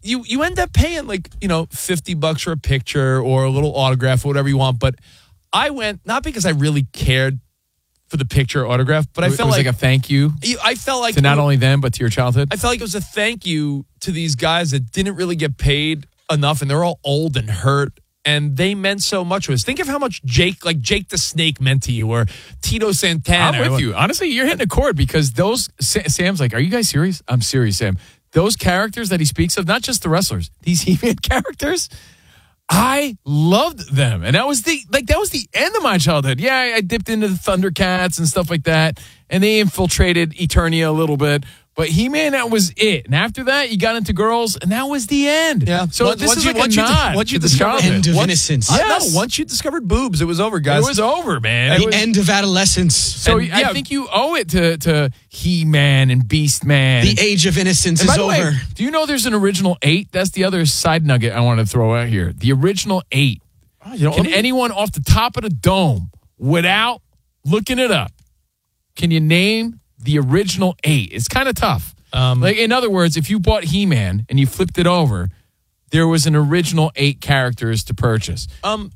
you end up paying like, $50 for a picture or a little autograph or whatever you want. But I went, not because I really cared for the picture or autograph, but I felt like a thank you. I felt like to not only them, but to your childhood. I felt like it was a thank you to these guys that didn't really get paid enough, and they're all old and hurt, and they meant so much to us. Think of how much Jake the Snake meant to you, or Tito Santana. I'm with you. Honestly, you're hitting a chord because those, Sam's like, are you guys serious? I'm serious, Sam. Those characters that he speaks of, not just the wrestlers, these He-Man characters, I loved them. And that was the end of my childhood. Yeah, I dipped into the Thundercats and stuff like that, and they infiltrated Eternia a little bit. But He-Man, that was it. And after that, you got into girls, and that was the end. Yeah. So this is like a nod. Once you to the discovered childhood. End of innocence. No, once you discovered boobs, it was over, guys. It was over, man. The end of adolescence. So I think you owe it to He-Man and Beast-Man. The age of innocence And is by the way, over. do you know there's an original 8? That's the other side nugget I want to throw out here. The original 8. Can anyone off the top of the dome, without looking it up, can you name the original 8? It's kind of tough. Like, in other words, if you bought He-Man and you flipped it over, there was an original 8 characters to purchase. Let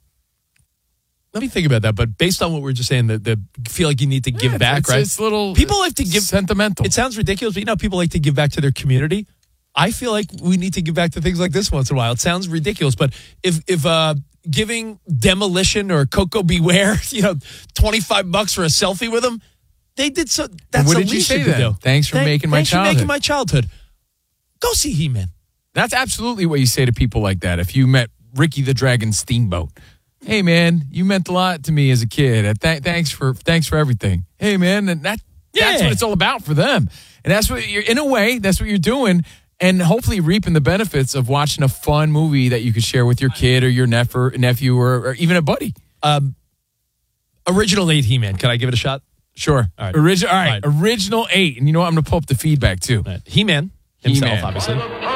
me think about that. But based on what we were just saying, the feel like you need to give back, right? It's little people like to give sentimental. It sounds ridiculous, but people like to give back to their community. I feel like we need to give back to things like this once in a while. It sounds ridiculous, but if giving Demolition or Coco Beware, $25 for a selfie with them, they did so. That's what the did you least say could then? do. Thanks for making my childhood. Thanks for making my childhood. Go see He-Man. That's absolutely what you say to people like that. If you met Ricky the Dragon Steamboat, hey man, you meant a lot to me as a kid. Thanks for everything. Hey man, and that's what it's all about for them. And that's what you're, in a way, that's what you're doing. And hopefully reaping the benefits of watching a fun movie that you could share with your kid or your nephew or even a buddy. Original 8 He-Man. Can I give it a shot? Sure. All right. Original 8. And you know what? I'm going to pull up the feedback too. Right. He-Man himself, He-Man. obviously.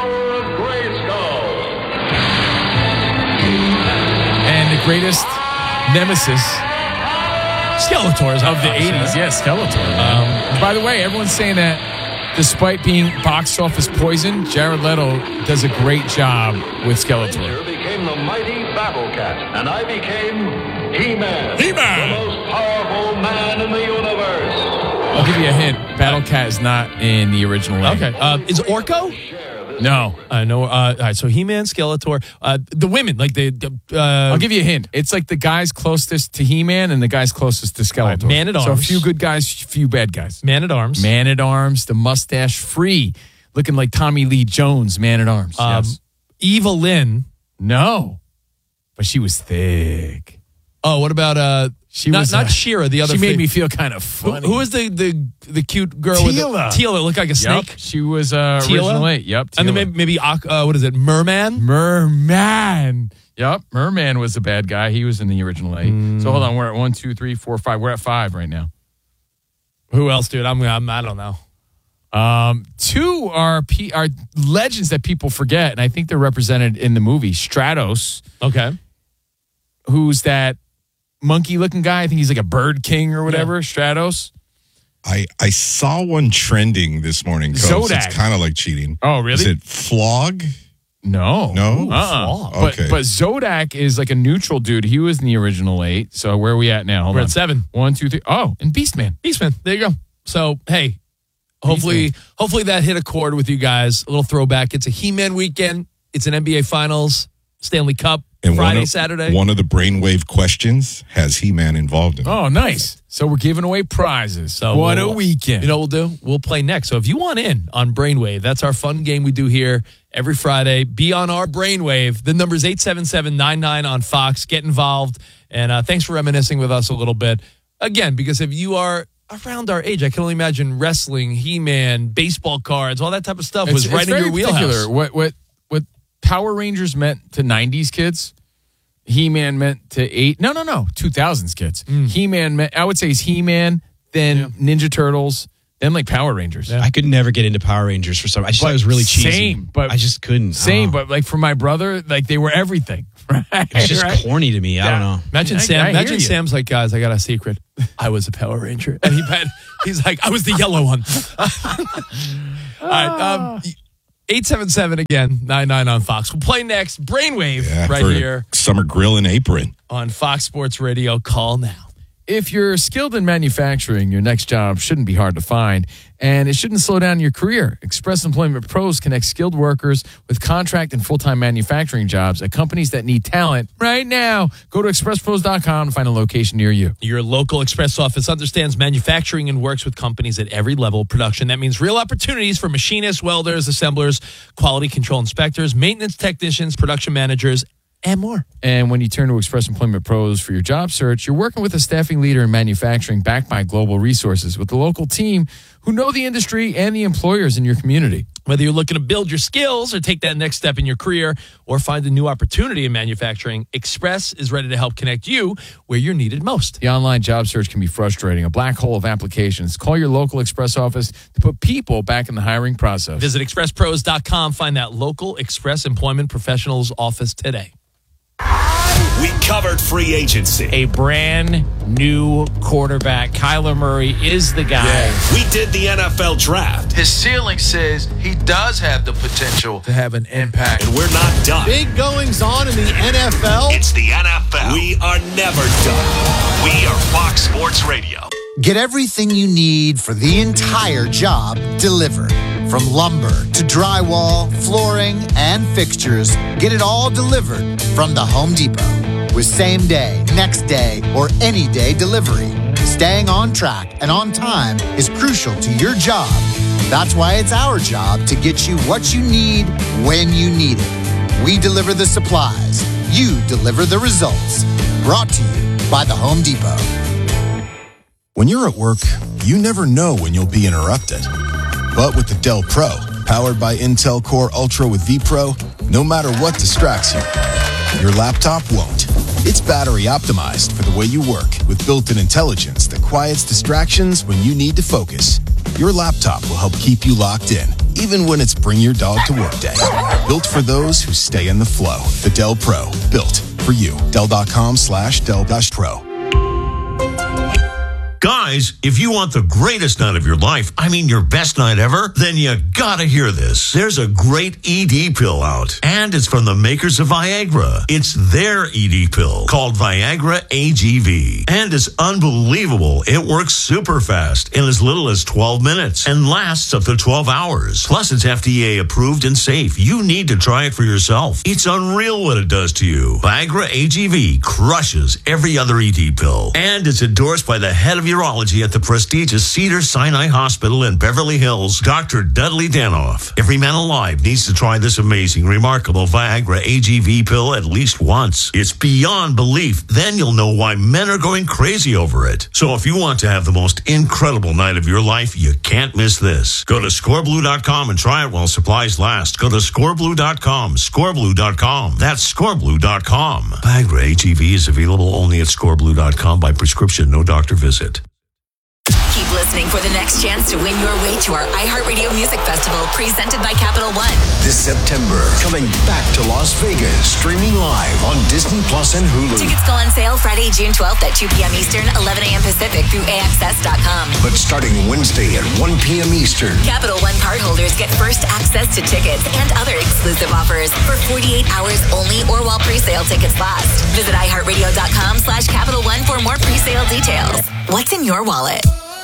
And the greatest nemesis Skeletor's of the 80s. Yeah, Skeletor. By the way, everyone's saying that despite being box office poison, Jared Leto does a great job with Skeletor. Became the mighty Battle Cat, and I became He-Man. He-Man! The most powerful man in the universe. I'll give you a hint. Battle Cat is not in the original. Okay. Is Orko? No. I know. All right. So He-Man, Skeletor, the women, like I'll give you a hint. It's like the guys closest to He-Man and the guys closest to Skeletor. Right, Man-at-Arms. So a few good guys, few bad guys. Man-at-Arms. Man-at-Arms, the mustache-free, looking like Tommy Lee Jones, Man-at-Arms. Yes. Eva Lynn. No. But she was thick. Oh, what about she not was She-Ra, the other She made thing. Me feel kind of funny. Who was the cute girl with Teela looked like a snake? Yep. She was original 8. Yep. Teela. And then maybe what is it? Merman? Merman. Yep. Merman was the bad guy. He was in the original 8. So hold on, we're at 1, 2, 3, 4, 5. We're at 5 right now. Who else, dude? I don't know. 2 are legends that people forget, and I think they're represented in the movie. Stratos. Okay. Who's that monkey-looking guy? I think he's like a bird king or whatever. Yeah. Stratos. I saw one trending this morning. Zodak. It's kind of like cheating. Oh, really? Is it Flog? No. Flog. Okay. But Zodak is like a neutral dude. He was in the original 8. So where are we at now? We're at 7. 1, 2, 3. Oh, and Beastman. There you go. So, hey, hopefully that hit a chord with you guys. A little throwback. It's a He-Man weekend. It's an NBA Finals, Stanley Cup, and Friday, Saturday. One of the brainwave questions has He-Man involved in it. Oh, nice. So we're giving away prizes. So what a weekend. You know what we'll do? We'll play next. So if you want in on Brainwave, that's our fun game we do here every Friday. Be on our Brainwave. The number is 877-99 on Fox. Get involved. And thanks for reminiscing with us a little bit. Again, because if you are around our age, I can only imagine wrestling, He-Man, baseball cards, all that type of stuff was right in your wheelhouse. What Power Rangers meant to 90s kids, He-Man meant to 2000s kids. He-Man meant, I would say, is He-Man, then Ninja Turtles, then like Power Rangers. I could never get into Power Rangers for some. I just thought it was really cheesy. Same, but I just couldn't. But like for my brother, like they were everything. Right? It's just corny to me. I don't know. Imagine Sam's like, guys, I got a secret. I was a Power Ranger, and he's like, I was the yellow one. All right. 877 again, 99 on Fox. We'll play next. Brainwave right for here Summer Grill and Apron. on Fox Sports Radio. Call now. If you're skilled in manufacturing, your next job shouldn't be hard to find, and it shouldn't slow down your career. Express Employment Pros connect skilled workers with contract and full-time manufacturing jobs at companies that need talent right now. Go to expresspros.com to find a location near you. Your local Express office understands manufacturing and works with companies at every level of production. That means real opportunities for machinists, welders, assemblers, quality control inspectors, maintenance technicians, production managers, and more. And when you turn to Express Employment Pros for your job search, you're working with a staffing leader in manufacturing backed by global resources with a local team who know the industry and the employers in your community. Whether you're looking to build your skills or take that next step in your career or find a new opportunity in manufacturing, Express is ready to help connect you where you're needed most. The online job search can be frustrating, a black hole of applications. Call your local Express office to put people back in the hiring process. Visit expresspros.com. Find that local Express Employment Professionals office today. We covered free agency. A brand new quarterback. Kyler Murray is the guy. We did the NFL draft. His ceiling says he does have the potential to have an impact. And we're not done. Big goings on in the NFL. It's the NFL. We are never done. We are Fox Sports Radio. Get everything you need for the entire job delivered. From lumber to drywall, flooring, and fixtures, get it all delivered from the Home Depot. With same day, next day, or any day delivery. Staying on track and on time is crucial to your job. That's why it's our job to get you what you need when you need it. We deliver the supplies. You deliver the results. Brought to you by the Home Depot. When you're at work, you never know when you'll be interrupted. But with the Dell Pro, powered by Intel Core Ultra with vPro, no matter what distracts you, your laptop won't. It's battery optimized for the way you work with built-in intelligence that quiets distractions when you need to focus. Your laptop will help keep you locked in, even when it's bring your dog to work day. Built for those who stay in the flow. The Dell Pro, built for you. Dell.com/Dell-Pro. Guys, if you want the greatest night of your life, I mean your best night ever, then you gotta hear this. There's a great ED pill out, and it's from the makers of Viagra. It's their ED pill called Viagra AGV, and it's unbelievable. It works super fast in as little as 12 minutes and lasts up to 12 hours. Plus, it's FDA approved and safe. You need to try it for yourself. It's unreal what it does to you. Viagra AGV crushes every other ED pill, and it's endorsed by the head of urology at the prestigious Cedars-Sinai Hospital in Beverly Hills, Dr. Dudley Danoff. Every man alive needs to try this amazing, remarkable Viagra AGV pill at least once. It's beyond belief. Then you'll know why men are going crazy over it. So if you want to have the most incredible night of your life, you can't miss this. Go to scoreblue.com and try it while supplies last. Go to scoreblue.com, scoreblue.com. That's scoreblue.com. Viagra AGV is available only at scoreblue.com by prescription, no doctor visit. Keep listening for the next chance to win your way to our iHeartRadio Music Festival presented by Capital One. This September, coming back to Las Vegas, streaming live on Disney Plus and Hulu. Tickets go on sale Friday, June 12th at 2 p.m. Eastern, 11 a.m. Pacific through AXS.com. But starting Wednesday at 1 p.m. Eastern. Capital One cardholders get first access to tickets and other exclusive offers for 48 hours only or while pre-sale tickets last. Visit iHeartRadio.com/Capital One for more pre-sale details. What's in your wallet?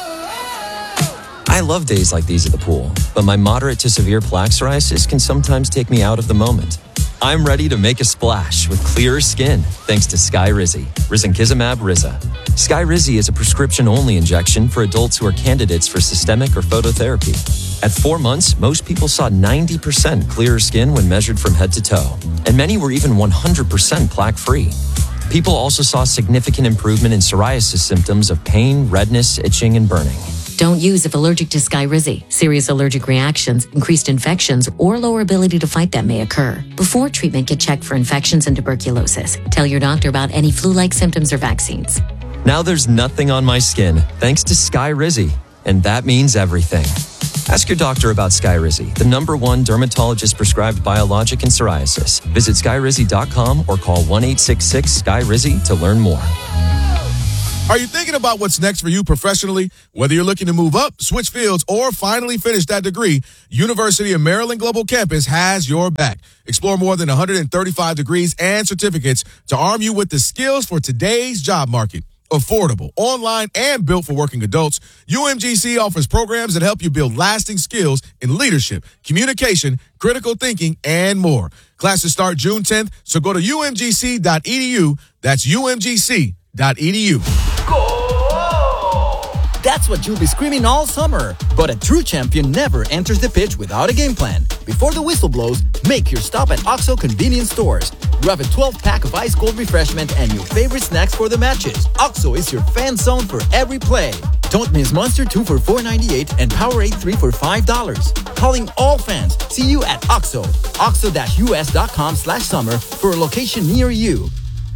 I love days like these at the pool, but my moderate to severe plaque psoriasis can sometimes take me out of the moment. I'm ready to make a splash with clearer skin thanks to Skyrizi, Risankizumab Riza. Skyrizi is a prescription-only injection for adults who are candidates for systemic or phototherapy. At 4 months, most people saw 90% clearer skin when measured from head to toe, and many were even 100% plaque-free. People also saw significant improvement in psoriasis symptoms of pain, redness, itching, and burning. Don't use if allergic to Skyrizi. Serious allergic reactions, increased infections, or lower ability to fight them may occur. Before treatment, get checked for infections and tuberculosis. Tell your doctor about any flu-like symptoms or vaccines. Now there's nothing on my skin thanks to Skyrizi, and that means everything. Ask your doctor about Skyrizi, the #1 dermatologist-prescribed biologic in psoriasis. Visit Skyrizi.com or call 1-866-SKYRIZI to learn more. Are you thinking about what's next for you professionally? Whether you're looking to move up, switch fields, or finally finish that degree, University of Maryland Global Campus has your back. Explore more than 135 degrees and certificates to arm you with the skills for today's job market. Affordable, online, and built for working adults, UMGC offers programs that help you build lasting skills in leadership, communication, critical thinking, and more. Classes start June 10th, so go to umgc.edu. That's umgc.edu. That's what you'll be screaming all summer. But a true champion never enters the pitch without a game plan. Before the whistle blows, make your stop at OXXO convenience stores. Grab a 12-pack of ice-cold refreshment and your favorite snacks for the matches. OXXO is your fan zone for every play. Don't miss Monster 2 for $4.98 and Powerade 3 for $5. Calling all fans. See you at OXXO. OXXO-US.com/summer for a location near you.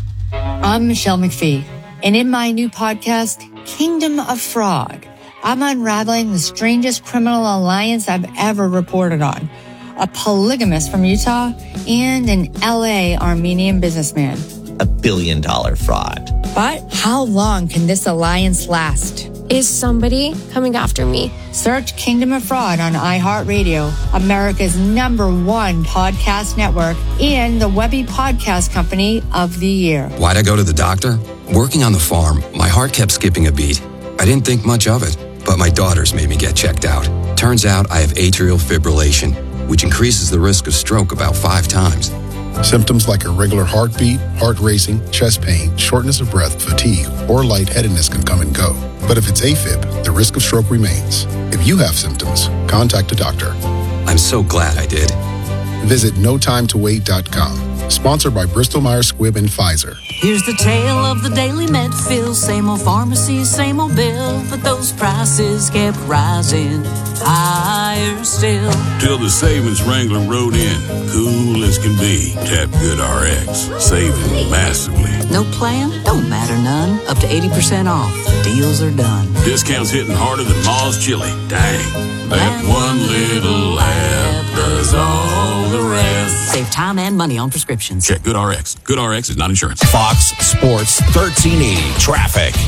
I'm Michelle McPhee, and in my new podcast, Kingdom of Fraud, I'm unraveling the strangest criminal alliance I've ever reported on. A polygamist from Utah and an LA Armenian businessman. $1 billion fraud. But how long can this alliance last? Is somebody coming after me? Search Kingdom of Fraud on iHeartRadio, America's #1 podcast network, and the Webby Podcast Company of the Year. Why'd I go to the doctor? Working on the farm, my heart kept skipping a beat. I didn't think much of it, but my daughters made me get checked out. Turns out I have atrial fibrillation, which increases the risk of stroke about 5 times. Symptoms like irregular heartbeat, heart racing, chest pain, shortness of breath, fatigue, or lightheadedness can come and go. But if it's AFib, the risk of stroke remains. If you have symptoms, contact a doctor. I'm so glad I did. Visit NoTimeToWait.com. Sponsored by Bristol-Myers Squibb and Pfizer. Here's the tale of the daily med fill. Same old pharmacy, same old bill. But those prices kept rising higher still. Till the savings Wrangler rode in. Cool as can be. Tap GoodRx. Saving massively. No plan? Don't matter none. Up to 80% off. Deals are done. Discounts hitting harder than Ma's chili. Dang. That one little app does all the rest. Save time and money on prescriptions. Check GoodRx. GoodRx is not insurance. Fox Sports 1380 Traffic.